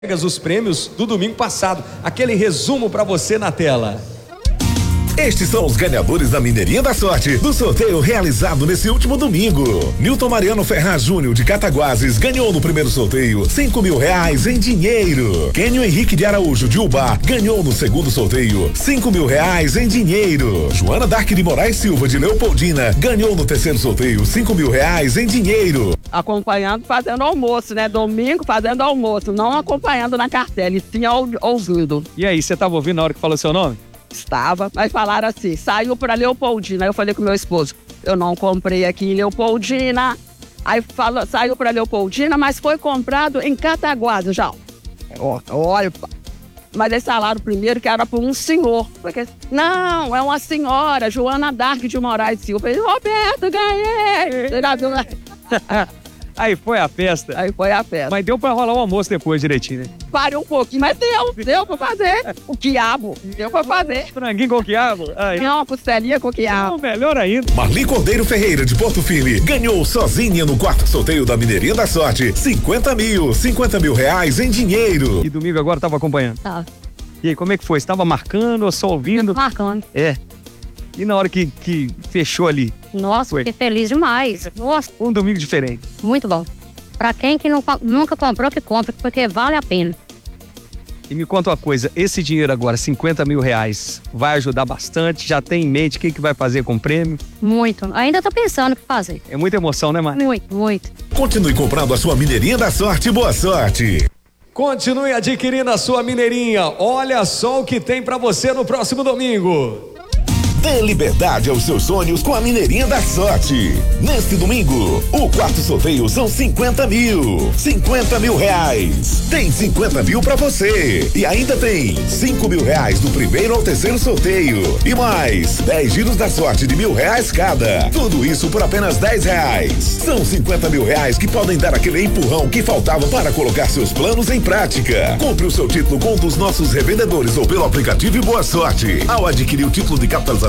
os prêmios do domingo passado. Aquele resumo para você na tela. Estes são os ganhadores da Mineirinha da Sorte do sorteio realizado nesse último domingo. Nilton Mariano Ferraz Júnior de Cataguases ganhou no primeiro sorteio R$5.000 em dinheiro. Kênio Henrique de Araújo de Ubá ganhou no segundo sorteio R$5.000 em dinheiro. Joana Dark de Moraes Silva de Leopoldina ganhou no terceiro sorteio R$5.000 em dinheiro. Acompanhando, fazendo almoço, né? Domingo fazendo almoço, não acompanhando na cartela, e sim ouvindo. E aí, você estava ouvindo na hora que falou seu nome? Estava, mas falaram assim, saiu para Leopoldina. Aí eu falei com meu esposo, eu não comprei aqui em Leopoldina. Aí saiu para Leopoldina, mas foi comprado em Cataguases já. Olha, mas eles falaram primeiro que era para um senhor. Porque, não, é uma senhora, Joana Dark de Moraes Silva. Eu falei, Roberto, ganhei! Você já viu, né? Aí foi a festa. Aí foi a festa. Mas deu pra rolar o almoço depois direitinho, né? Parei um pouquinho, mas deu pra fazer. O quiabo, deu pra fazer. Franguinho com quiabo? Aí. Não, costelinha com quiabo. Não, melhor ainda. Marli Cordeiro Ferreira de Porto Firme ganhou sozinha no quarto sorteio da Mineirinha da Sorte R$50.000 em dinheiro. E domingo agora tava acompanhando? Tá. E aí, como é que foi? Você tava marcando ou só ouvindo? Marcando. É. E na hora que fechou ali? Nossa, Foi. fiquei feliz demais. Nossa, Um domingo diferente. muito bom. Pra quem que nunca comprou, que compra, porque vale a pena. E me conta uma coisa, esse dinheiro agora, R$50.000, vai ajudar bastante? Já tem em mente o que vai fazer com o prêmio? Muito. Ainda tô pensando o que fazer. É muita emoção, né, Mari? Muito, muito. Continue comprando a sua Mineirinha da Sorte. Boa sorte. Continue adquirindo a sua Mineirinha. Olha só o que tem pra você no próximo domingo. Dê liberdade aos seus sonhos com a Mineirinha da Sorte. Neste domingo, o quarto sorteio são R$50.000. R$50.000. Tem R$50.000 pra você. E ainda tem R$5.000 do primeiro ao terceiro sorteio. E mais 10 giros da sorte de R$1.000 cada. Tudo isso por apenas R$10. São R$50.000 que podem dar aquele empurrão que faltava para colocar seus planos em prática. Compre o seu título com um dos nossos revendedores ou pelo aplicativo e boa sorte. Ao adquirir o título de capitalização